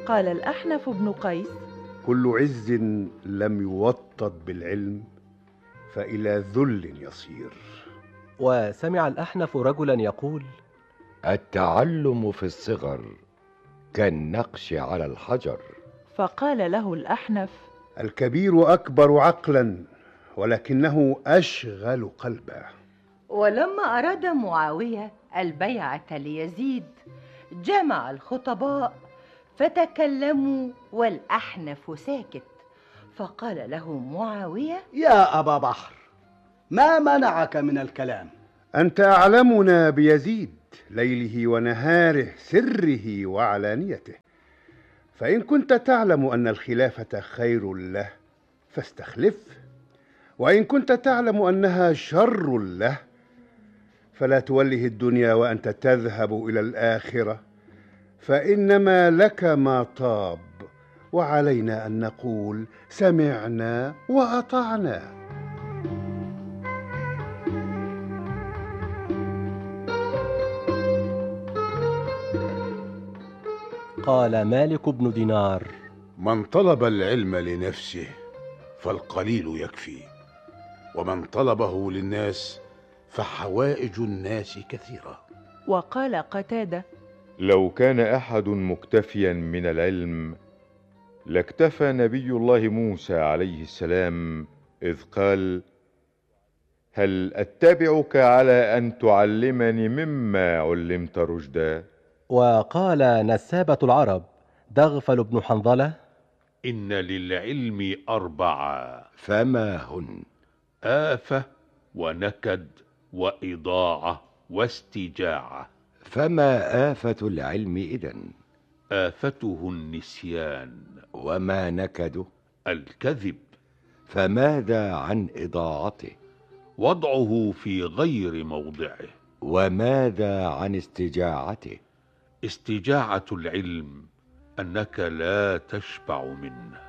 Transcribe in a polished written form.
قال الأحنف بن قيس: كل عز لم يوطد بالعلم فإلى ذل يصير. وسمع الأحنف رجلا يقول: التعلم في الصغر كالنقش على الحجر. فقال له الأحنف: الكبير أكبر عقلا ولكنه أشغل قلبا. ولما أراد معاوية البيعة ليزيد جمع الخطباء فتكلموا والأحنف ساكت، فقال له معاوية: يا أبا بحر، ما منعك من الكلام؟ أنت أعلمنا بيزيد، ليله ونهاره، سره وعلانيته، فإن كنت تعلم أن الخلافة خير له فاستخلفه، وإن كنت تعلم أنها شر له فلا توله الدنيا وأنت تذهب إلى الآخرة، فإنما لك ما طاب، وعلينا أن نقول سمعنا وأطعنا. قال مالك بن دينار: من طلب العلم لنفسه فالقليل يكفي، ومن طلبه للناس فحوائج الناس كثيرة. وقال قتادة: لو كان أحد مكتفيا من العلم لاكتفى نبي الله موسى عليه السلام إذ قال: هل أتبعك على أن تعلمني مما علمت رشدا؟ وقال نسابة العرب دغفل بن حنظلة: إن للعلم أربعة، فما هن؟ آفة ونكد وإضاعة واستجاعة. فما آفة العلم إذن؟ آفته النسيان. وما نكده؟ الكذب. فماذا عن إضاعته؟ وضعه في غير موضعه. وماذا عن استجاعته؟ استجاعة العلم أنك لا تشبع منه.